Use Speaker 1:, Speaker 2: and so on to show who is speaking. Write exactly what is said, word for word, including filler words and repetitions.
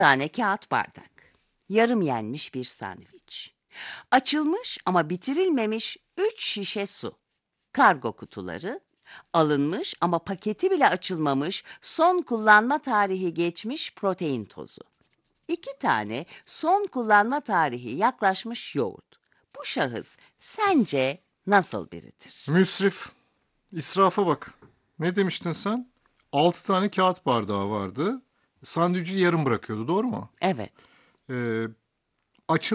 Speaker 1: Tane kağıt bardak, yarım yenmiş bir sandviç, açılmış ama bitirilmemiş üç şişe su, kargo kutuları, alınmış ama paketi bile açılmamış son kullanma tarihi geçmiş protein tozu, iki tane son kullanma tarihi yaklaşmış yoğurt. Bu şahıs sence nasıl biridir?
Speaker 2: Müsrif. İsrafa bak. Ne demiştin sen? Altı tane kağıt bardağı vardı. Sandviçi yarım bırakıyordu, doğru mu?
Speaker 1: Evet.
Speaker 2: Ee, açıl